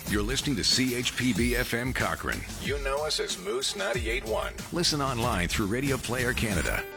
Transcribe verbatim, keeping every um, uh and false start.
You're listening to C H P B F M Cochrane. You know us as Moose ninety-eight point one. Listen online through Radio Player Canada.